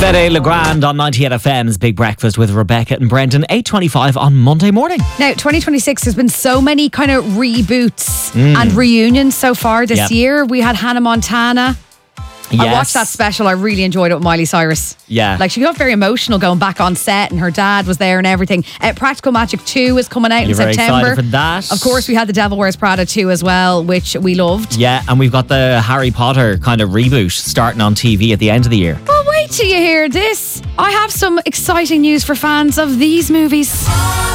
Fede Legrand on 98 FM's Big Breakfast with Rebecca and Brendan, 8:25 on Monday morning. Now, 2026 has been so many kind of reboots and reunions so far this year. We had Hannah Montana. Yes. I watched that special. I really enjoyed it with Miley Cyrus. Yeah. Like, she got very emotional going back on set, and her dad was there and everything. Practical Magic 2 is coming out in You're very September. excited for that. Of course, we had The Devil Wears Prada 2 as well, which we loved. Yeah, and we've got the Harry Potter kind of reboot starting on TV at the end of the year. Well, wait till you hear this. I have some exciting news for fans of these movies.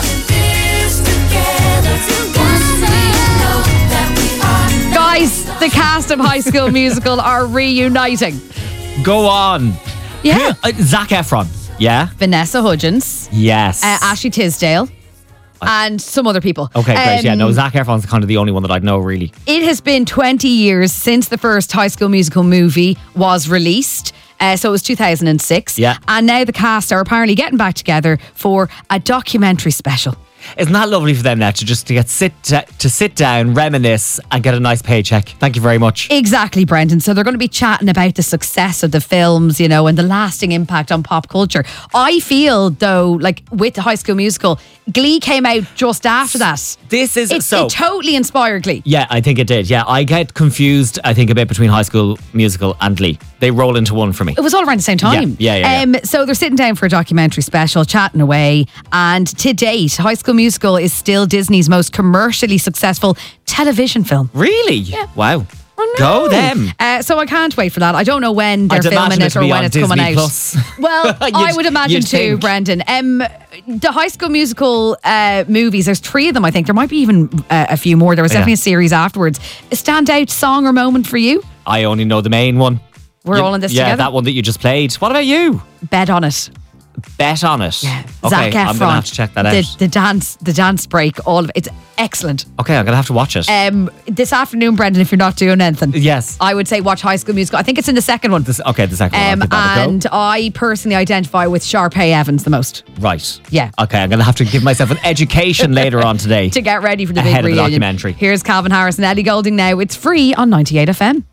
Guys, the cast of High School Musical are reuniting. Go on. Yeah. Zac Efron. Yeah. Vanessa Hudgens, Yes. Ashley Tisdale, and some other people. Okay, great. Yeah, no, Zac Efron's kind of the only one that I'd know, really. It has been 20 years since the first High School Musical movie was released. So it was 2006. Yeah. And now the cast are apparently getting back together for a documentary special. Isn't that lovely for them now to sit down, reminisce, and get a nice paycheck? Thank you very much. Exactly, Brendan. So they're going to be chatting about the success of the films, and the lasting impact on pop culture. I feel, though, like with the High School Musical, Glee came out just after that. It totally inspired Glee. Yeah, I think it did. Yeah, I get confused, I think, a bit between High School Musical and Glee. They roll into one for me. It was all around the same time. Yeah. So they're sitting down for a documentary special, chatting away. And to date, High School Musical is still Disney's most commercially successful television film. Really? Yeah. Wow. Oh, no. Go them. So I can't wait for that. I don't know when they're filming it or when it's coming out. Plus. Well, I would imagine too, think. Brendan. The High School Musical movies, there's 3 of them, I think. There might be even a few more. There was definitely a series afterwards. A standout song or moment for you? I only know the main one. We're all in this together? Yeah, that one that you just played. What about you? Bet on it. Bet on it. Yeah. Okay, Zac Efron. I'm going to have to check that out. The dance break, all of it. It's excellent. Okay, I'm going to have to watch it. This afternoon, Brendan, if you're not doing anything. Yes. I would say watch High School Musical. I think it's in the second one. The second one. I'll give that a go. And I personally identify with Sharpay Evans the most. Right. Yeah. Okay, I'm going to have to give myself an education later on today. To get ready for the ahead big of the reunion. documentary. Here's Calvin Harris and Ellie Goulding now. It's free on 98 FM.